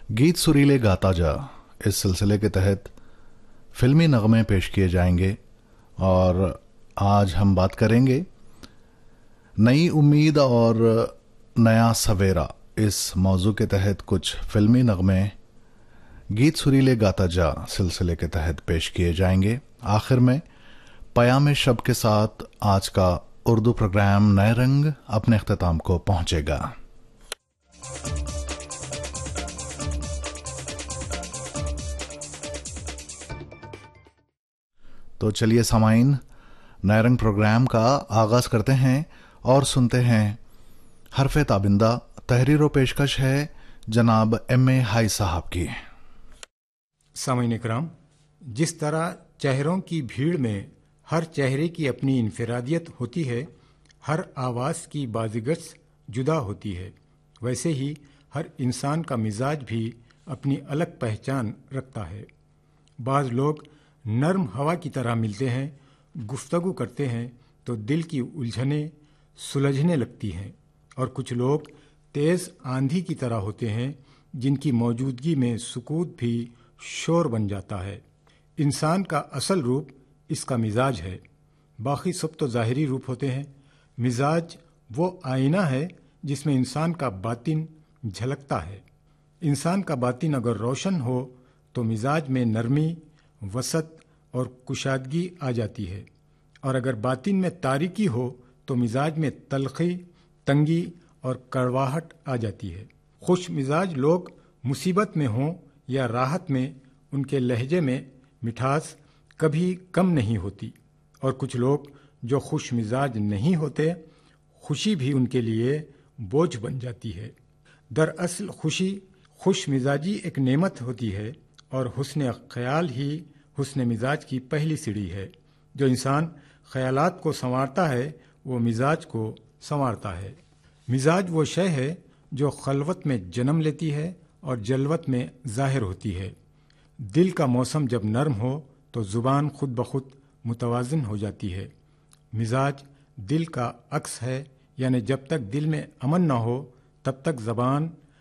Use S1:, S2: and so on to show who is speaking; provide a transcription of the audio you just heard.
S1: गीत सुरीले गाता जा इस सिलसिले के तहत फिल्मी नगमे पेश किए जाएंगे और आज हम बात करेंगे नई उम्मीद और नया सवेरा। इस मौजू के तहत कुछ फिल्मी नगमे गीत सुरीले गाता जा सिलसिले के तहत पेश किए जाएंगे। आखिर में पयाम शब के साथ आज का उर्दू प्रोग्राम नए रंग अपने इख्तिताम को पहुंचेगा। तो चलिए सामाइन, नए रंग प्रोग्राम का आगाज करते हैं और सुनते हैं हरफ ताबिंदा। तहरीर व पेशकश है जनाब M.A. हाई साहब की।
S2: सामाइन इकराम, जिस तरह चेहरों की भीड़ में हर चेहरे की अपनी इनफरादियत होती है, हर आवाज़ की बाज़िगश जुदा होती है, वैसे ही हर इंसान का मिजाज भी अपनी अलग पहचान रखता है। बाज़ लोग नर्म हवा की तरह मिलते हैं, गुफ्तगू करते हैं तो दिल की उलझनें सुलझने लगती हैं, और कुछ लोग तेज़ आंधी की तरह होते हैं जिनकी मौजूदगी में सुकूत भी शोर बन जाता है। इंसान का असल रूप इसका मिजाज है, बाकी सब तो ज़ाहिरी रूप होते हैं। मिजाज वो आईना है जिसमें इंसान का बातिन झलकता है। इंसान का बातिन अगर रोशन हो तो मिजाज में नरमी, वसत और कुशादगी आ जाती है, और अगर बातिन में तारीकी हो तो मिजाज में तलखी, तंगी और कड़वाहट आ जाती है। खुश मिजाज लोग मुसीबत में हों या राहत में, उनके लहजे में मिठास कभी कम नहीं होती, और कुछ लोग जो खुश मिजाज नहीं होते, खुशी भी उनके लिए बोझ बन जाती है। दरअसल खुश मिजाजी एक नेमत होती है, और हुस्न ख्याल ही हुस्न मिजाज की पहली सीढ़ी है। जो इंसान ख्यालात को संवारता है वो मिजाज को संवारता है। मिजाज वो शय है जो खलवत में जन्म लेती है और जलवत में ज़ाहिर होती है। दिल का मौसम जब नर्म हो तो ज़ुबान खुद ब खुद मुतवाज़िन हो जाती है। मिजाज दिल का अक्स है, यानी जब तक दिल में अमन न हो तब तक ज़बान